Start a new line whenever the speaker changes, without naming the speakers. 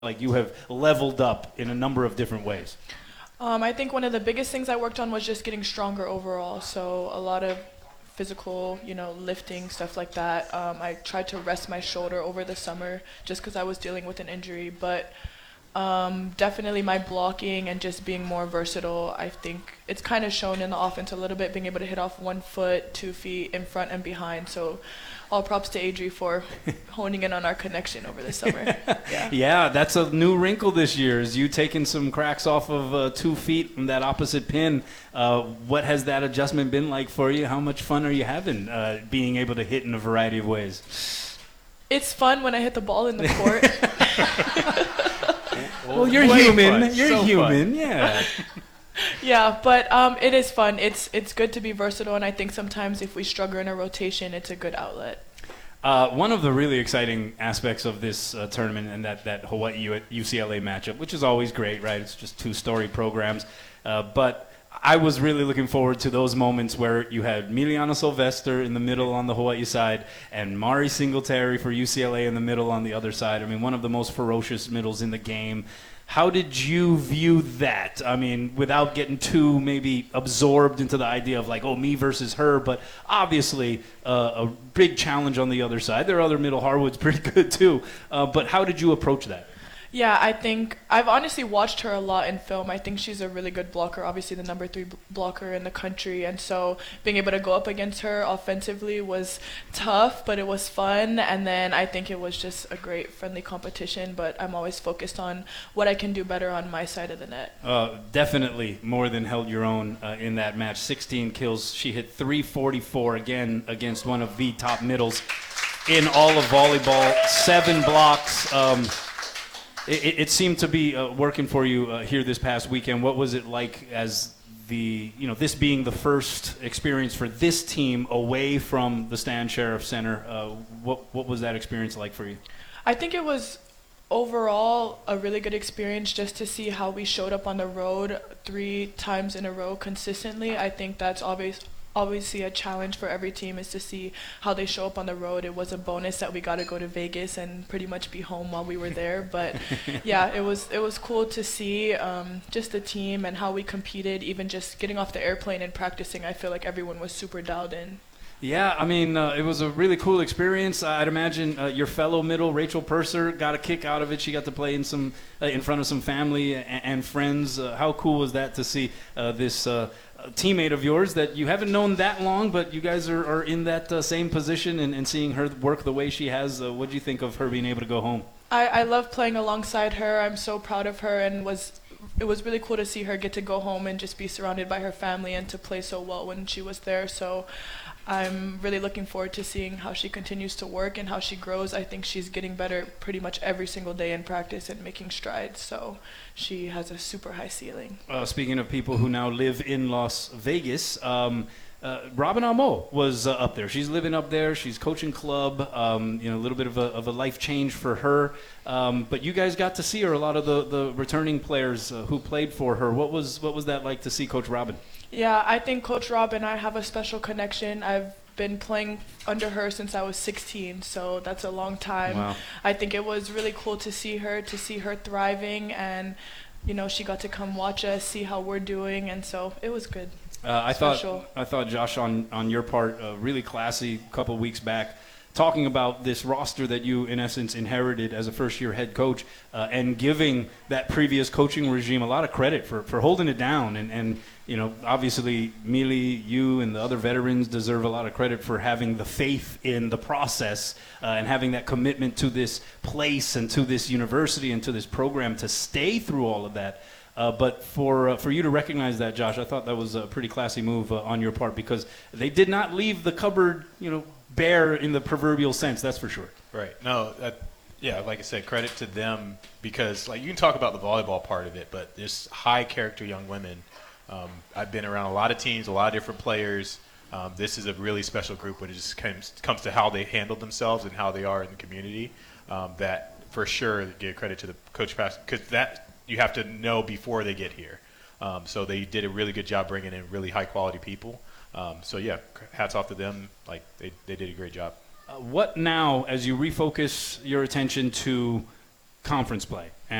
like you have leveled up in a number of different ways?
I think one of the biggest things I worked on was just getting stronger overall. So a lot of physical, lifting, stuff like that. I tried to rest my shoulder over the summer just because I was dealing with an injury. But definitely my blocking and just being more versatile, I think it's kind of shown in the offense a little bit, being able to hit off 1 foot, 2 feet in front and behind. So all props to Adri for honing in on our connection over the summer.
Yeah, that's a new wrinkle this year, is you taking some cracks off of 2 feet from that opposite pin. What has that adjustment been like for you? How much fun are you having being able to hit in a variety of ways?
It's fun when I hit the ball in the court.
Well, you're human. Fun. You're so human, fun. Yeah.
Yeah, but it is fun. It's good to be versatile, and I think sometimes if we struggle in a rotation, it's a good outlet.
One of the really exciting aspects of this tournament and that Hawaii UCLA matchup, which is always great, right? It's just 2 storied programs. But I was really looking forward to those moments where you had Miliana Sylvester in the middle on the Hawaii side and Mari Singletary for UCLA in the middle on the other side. I mean, one of the most ferocious middles in the game. How did you view that? I mean, without getting too maybe absorbed into the idea of like, oh, me versus her, but obviously a big challenge on the other side. There are other middle hardwoods pretty good too. But how did you approach that?
Yeah, I think I've honestly watched her a lot in film. I think she's a really good blocker, obviously the number 3 blocker in the country. And so being able to go up against her offensively was tough, but it was fun. And then I think it was just a great friendly competition, but I'm always focused on what I can do better on my side of the net.
Definitely more than held your own in that match. 16 kills. She hit 344 again against one of the top middles in all of volleyball. 7 blocks. It seemed to be working for you here this past weekend. What was it like as this being the first experience for this team away from the Stan Sheriff Center? What was that experience like for you?
I think it was overall a really good experience just to see how we showed up on the road 3 times in a row consistently. I think that's obviously a challenge for every team, is to see how they show up on the road. It was a bonus that we got to go to Vegas and pretty much be home while we were there. But yeah, it was cool to see just the team and how we competed. Even just getting off the airplane and practicing, I feel like everyone was super dialed in.
Yeah, I mean, it was a really cool experience. I'd imagine your fellow middle, Rachel Purser, got a kick out of it. She got to play in front of some family and friends. How cool was that to see this teammate of yours that you haven't known that long, but you guys are in that same position and seeing her work the way she has? What do you think of her being able to go home?
I love playing alongside her. I'm so proud of her, and it was really cool to see her get to go home and just be surrounded by her family and to play so well when she was there. So I'm really looking forward to seeing how she continues to work and how she grows. I think she's getting better pretty much every single day in practice and making strides. So she has a super high ceiling.
Speaking of people who now live in Las Vegas, Robin Amo was up there. She's living up there. She's coaching club. A little bit of a life change for her. But you guys got to see her. A lot of the returning players who played for her. What was that like to see Coach Robin?
Yeah, I think Coach Rob and I have a special connection. I've been playing under her since I was 16, so that's a long time.
Wow.
I think it was really cool to see her thriving, and she got to come watch us, see how we're doing, and so it was good.
I thought Josh, on your part, really classy a couple weeks back, talking about this roster that you, in essence, inherited as a first-year head coach, and giving that previous coaching regime a lot of credit for holding it down. And obviously, Mili, you, and the other veterans deserve a lot of credit for having the faith in the process and having that commitment to this place and to this university and to this program to stay through all of that. But for you to recognize that, Josh, I thought that was a pretty classy move on your part, because they did not leave the cupboard, bare in the proverbial sense, that's for sure.
Right. No, like I said, credit to them, because you can talk about the volleyball part of it, but there's high character young women. I've been around a lot of teams, a lot of different players. This is a really special group when it just comes to how they handled themselves and how they are in the community. That for sure give credit to the coach pass, because that you have to know before they get here. So they did a really good job bringing in really high quality people. So yeah, hats off to them. They did a great job.
What now, as you refocus your attention to conference play.